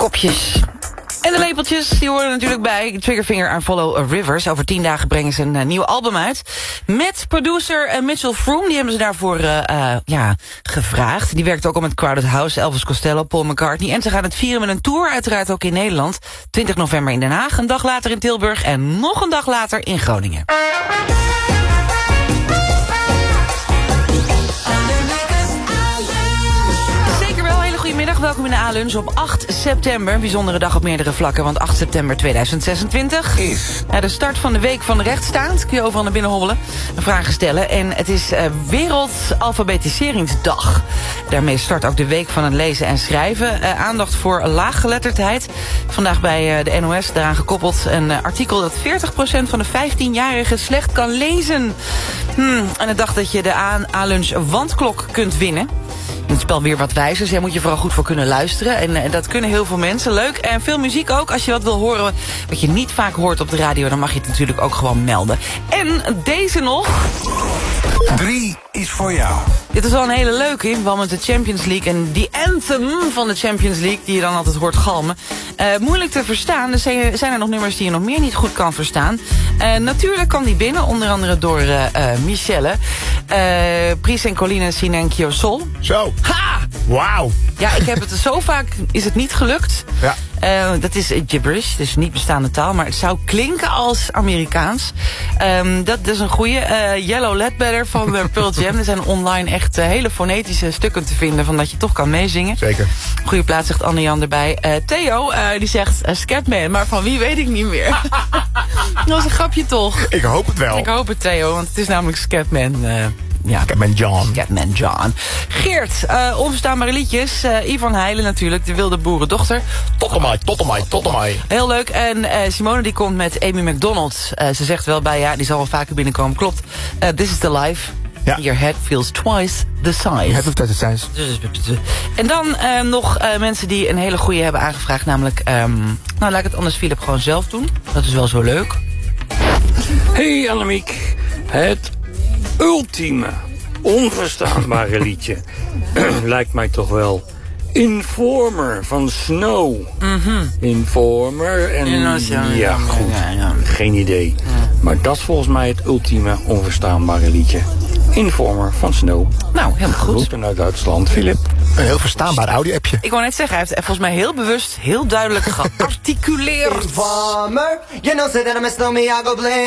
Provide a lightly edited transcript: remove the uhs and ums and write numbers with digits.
kopjes. En de lepeltjes, die horen er natuurlijk bij. Triggerfinger en Follow Rivers. Over 10 dagen brengen ze een nieuw album uit. Met producer Mitchell Froom. Die hebben ze daarvoor gevraagd. Die werkt ook al met Crowded House, Elvis Costello, Paul McCartney. En ze gaan het vieren met een tour, uiteraard ook in Nederland. 20 november in Den Haag, een dag later in Tilburg en nog een dag later in Groningen. Goedemiddag, welkom in de A-lunch op 8 september. Bijzondere dag op meerdere vlakken, want 8 september 2026 is de start van de Week van de Rechtsstaat. Kun je overal naar binnen hobbelen en vragen stellen. En het is Wereldalfabetiseringsdag. Daarmee start ook de Week van het Lezen en Schrijven. Aandacht voor laaggeletterdheid. Vandaag bij de NOS daaraan gekoppeld een artikel dat 40% van de 15-jarigen slecht kan lezen. En ik dacht dat je de A-lunch wandklok kunt winnen. Het spel Weer Wat Wijzers. Daar moet je vooral goed voor kunnen luisteren. En dat kunnen heel veel mensen. Leuk. En veel muziek ook. Als je wat wil horen wat je niet vaak hoort op de radio, dan mag je het natuurlijk ook gewoon melden. En deze nog. 3 is voor jou. Dit is wel een hele leuke in verband met de Champions League. En die anthem van de Champions League, die je dan altijd hoort galmen. Moeilijk te verstaan. Er zijn er nog nummers die je nog meer niet goed kan verstaan. Natuurlijk kan die binnen, onder andere door Michelle. Pris en Colline Sinenchio Sol. Zo. Ha! Wauw. Ja, ik heb het zo vaak, is het niet gelukt. Ja. Dat is gibberish, dus niet bestaande taal. Maar het zou klinken als Amerikaans. Dat is een goeie. Yellow Ledbetter van Pearl Jam. Er zijn online echt hele fonetische stukken te vinden van dat je toch kan meezingen. Zeker. Goeie plaats, zegt Anne-Jan erbij. Theo, die zegt Scatman, maar van wie weet ik niet meer. Dat was een grapje toch? Ik hoop het wel. Ik hoop het, Theo, want het is namelijk Scatman. Scatman John. Scatman John. Geert, onverstaanbare liedjes. Yvonne Heilen natuurlijk, de wilde boerendochter. Tottemai. Heel leuk. En Simone die komt met Amy McDonald. Ze zegt wel bij, ja, die zal wel vaker binnenkomen. Klopt. This is the life. Ja. Your head feels twice the size. Het hoeft uit het zijn. En dan nog mensen die een hele goeie hebben aangevraagd. Namelijk, laat ik het anders Philip gewoon zelf doen. Dat is wel zo leuk. Hey Annemiek. Het ultieme, onverstaanbare liedje lijkt mij toch wel Informer van Snow. Informer en ja, goed. Geen idee. Maar dat is volgens mij het ultieme, onverstaanbare liedje. Informer van Snow. Nou, helemaal goed. Groeten uit Duitsland, Philip. Een heel verstaanbaar audio-appje. Ik wou net zeggen, hij heeft volgens mij heel bewust, heel duidelijk gearticuleerd. Informer, you know, say that I'm a snowman, I go blame.